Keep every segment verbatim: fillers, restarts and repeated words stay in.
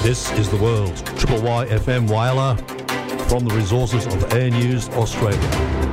This is The World. Triple Y F M Whyalla from the resources of Air News Australia.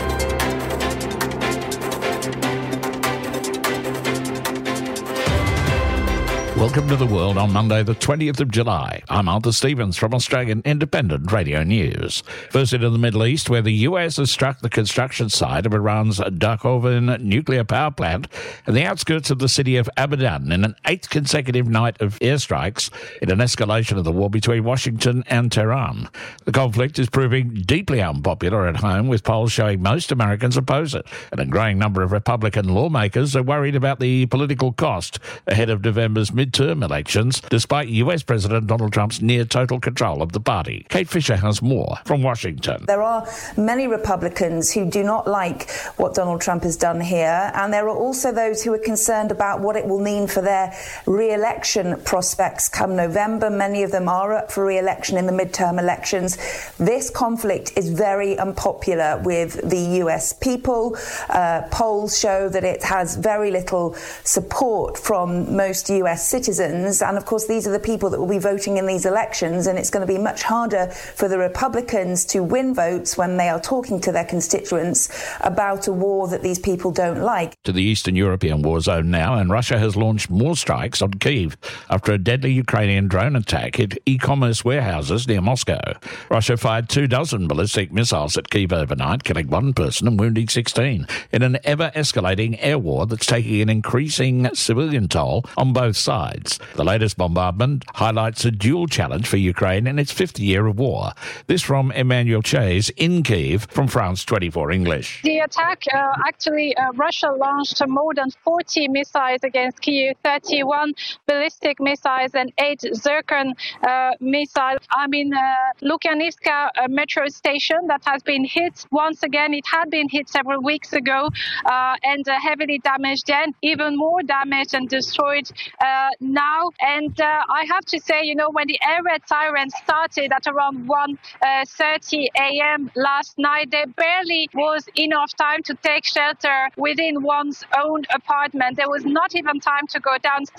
Welcome to The World on Monday the twentieth of July. I'm Arthur Stevens from Australian Independent Radio News. First into the Middle East, where the U S has struck the construction site of Iran's Dakhovan nuclear power plant in the outskirts of the city of Abadan in an eighth consecutive night of airstrikes in an escalation of the war between Washington and Tehran. The conflict is proving deeply unpopular at home, with polls showing most Americans oppose it, and a growing number of Republican lawmakers are worried about the political cost ahead of November's mid term elections, despite U S President Donald Trump's near total control of the party. Kate Fisher has more from Washington. There are many Republicans who do not like what Donald Trump has done here, and there are also those who are concerned about what it will mean for their re-election prospects come November. Many of them are up for re-election in the midterm elections. This conflict is very unpopular with the U S people. Uh, polls show that it has very little support from most U S citizens. Citizens, and of course these are the people that will be voting in these elections, and it's going to be much harder for the Republicans to win votes when they are talking to their constituents about a war that these people don't like. To the Eastern European war zone now, and Russia has launched more strikes on Kyiv after a deadly Ukrainian drone attack hit e-commerce warehouses near Moscow. Russia fired two dozen ballistic missiles at Kyiv overnight, killing one person and wounding sixteen, in an ever-escalating air war that's taking an increasing civilian toll on both sides. The latest bombardment highlights a dual challenge for Ukraine in its fifth year of war. This from Emmanuel Chase in Kyiv from France twenty-four English. The attack, uh, actually, uh, Russia launched more than forty missiles against Kyiv, thirty-one ballistic missiles and eight Zircon uh, missiles. I'm in uh, Lukyanivka uh, metro station that has been hit. Once again, it had been hit several weeks ago uh, and uh, heavily damaged, and even more damaged and destroyed uh, now. And uh, I have to say, you know, when the air raid siren started at around one thirty a.m. last night, there barely was enough time to take shelter within one's own apartment. There was not even time to go downstairs